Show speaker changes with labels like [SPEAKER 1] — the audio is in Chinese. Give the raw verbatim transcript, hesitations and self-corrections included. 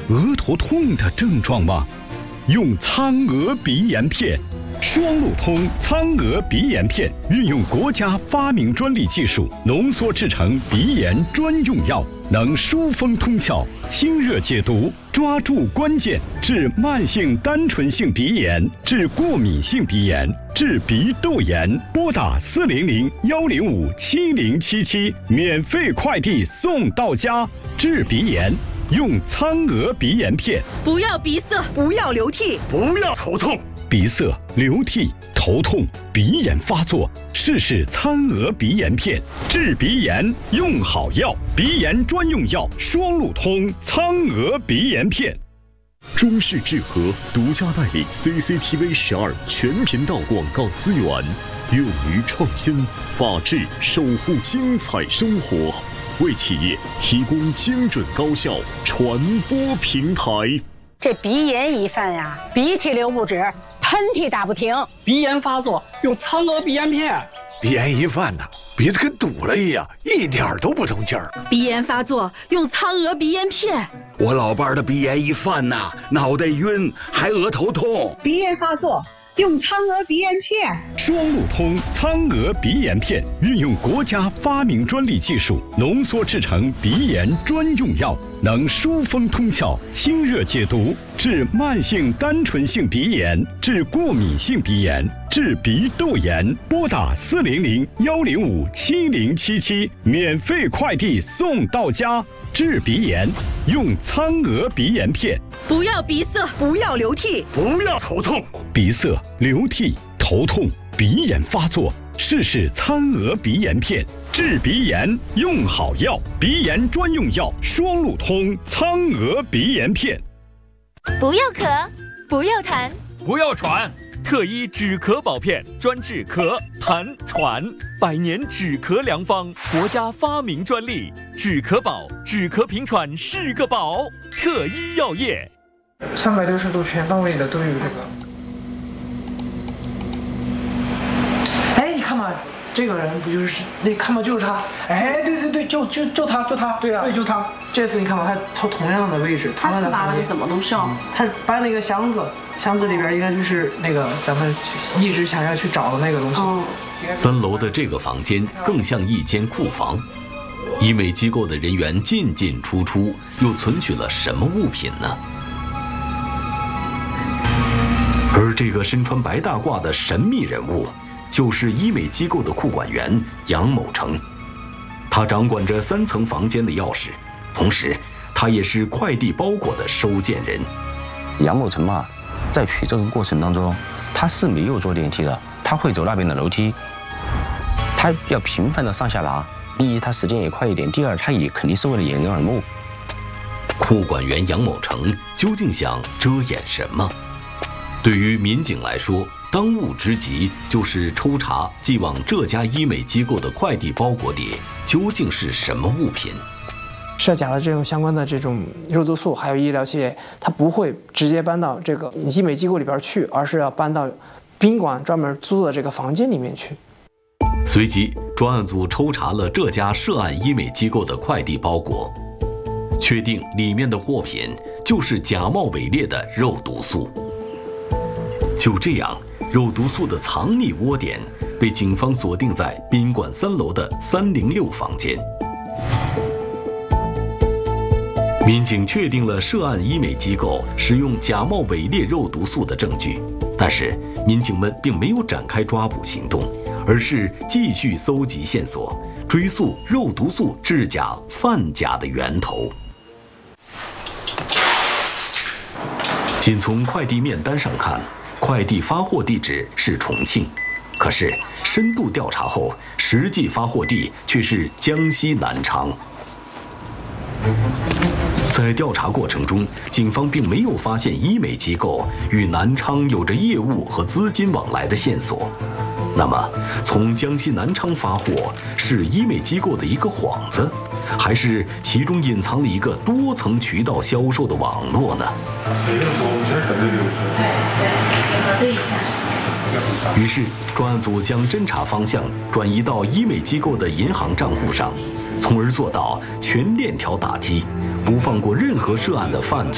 [SPEAKER 1] 额头痛的症状吗？用苍娥鼻炎片。双路通苍娥鼻炎片运用国家发明专利技术浓缩制成鼻炎专用药，能疏风通窍、清热解毒，抓住关键，治慢性单纯性鼻炎，治过敏性鼻炎，治鼻窦炎。拨打四零零幺零五七零七七，免费快递送到家。治鼻炎用苍娥鼻炎片。
[SPEAKER 2] 不要鼻塞，
[SPEAKER 3] 不要流涕，
[SPEAKER 4] 不要头痛。
[SPEAKER 1] 鼻塞、流涕、头痛、鼻炎发作，试试苍娥鼻炎片，治鼻炎用好药，鼻炎专用药双路通苍娥鼻炎片。
[SPEAKER 5] 中视智和独家代理 C C T V 十二全频道广告资源，勇于创新，法治守护精彩生活，为企业提供精准高效传播平台。
[SPEAKER 3] 这鼻炎一犯呀，鼻涕流不止，喷嚏打不停，
[SPEAKER 6] 鼻炎发作用苍娥鼻炎片。
[SPEAKER 4] 鼻炎一犯呐，鼻子跟堵了一样，一点都不通气儿。
[SPEAKER 2] 鼻炎发作用苍娥鼻炎片。
[SPEAKER 7] 我老伴儿的鼻炎一犯呐，脑袋晕，还额头痛。
[SPEAKER 3] 鼻炎发作用苍娥鼻炎片。
[SPEAKER 1] 双路通苍娥鼻炎片运用国家发明专利技术浓缩制成鼻炎专用药，能疏风通窍、清热解毒，治慢性单纯性鼻炎，治过敏性鼻炎，治鼻窦炎。拨打四零零幺零五七零七七，免费快递送到家。治鼻炎用苍娥鼻炎片。
[SPEAKER 2] 不要鼻塞，
[SPEAKER 3] 不要流涕，
[SPEAKER 4] 不要头痛。
[SPEAKER 1] 鼻塞、流涕、头痛、鼻炎发作，试试苍娥鼻炎片，治鼻炎用好药，鼻炎专用药双路通苍娥鼻炎片。
[SPEAKER 8] 不要咳，不要痰，
[SPEAKER 9] 不要喘，特医止咳宝片，专治咳、痰、喘，百年止咳良方，国家发明专利，止咳宝，止咳平喘是个宝。特医药业，
[SPEAKER 6] 三百六十度全到位的都有这个。哎，你看嘛，这个人不就是那看嘛，就是他。哎，对对对，就就就他，就他。对啊，对，就他。这次你看嘛，他他同样的位置，
[SPEAKER 10] 他是拿了什么东西啊？
[SPEAKER 6] 他搬了一个箱子，箱子里边应该就是那个咱们一直想要去找的那个东西。
[SPEAKER 10] 哦。
[SPEAKER 11] 三楼的这个房间更像一间库房，医美机构的人员进进出出，又存取了什么物品呢？而这个身穿白大褂的神秘人物，就是医美机构的库管员杨某成。他掌管着三层房间的钥匙，同时他也是快递包裹的收件人。
[SPEAKER 12] 杨某成嘛，在取证过程当中，他是没有坐电梯的，他会走那边的楼梯，他要频繁的上下拿。第一，他时间也快一点；第二，他也肯定是为了掩人耳目。
[SPEAKER 11] 库管员杨某成究竟想遮掩什么？对于民警来说，当务之急就是抽查寄往这家医美机构的快递包裹里究竟是什么物品。
[SPEAKER 6] 设假的这种相关的这种肉毒素还有医疗器械，它不会直接搬到这个医美机构里边去，而是要搬到宾馆专门租的这个房间里面去。
[SPEAKER 11] 随即专案组抽查了这家涉案医美机构的快递包裹，确定里面的货品就是假冒伪劣的肉毒素。就这样，肉毒素的藏匿窝点被警方锁定在宾馆三楼的三零六房间。民警确定了涉案医美机构使用假冒伪劣肉毒素的证据，但是民警们并没有展开抓捕行动，而是继续搜集线索，追溯肉毒素制假贩假的源头。仅从快递面单上看，快递发货地址是重庆，可是深度调查后，实际发货地却是江西南昌。在调查过程中，警方并没有发现医美机构与南昌有着业务和资金往来的线索。那么，从江西南昌发货是医美机构的一个幌子，还是其中隐藏了一个多层渠道销售的网络呢？
[SPEAKER 10] 对一下。
[SPEAKER 11] 于是，专案组将侦查方向转移到医美机构的银行账户上，从而做到全链条打击，不放过任何涉案的犯罪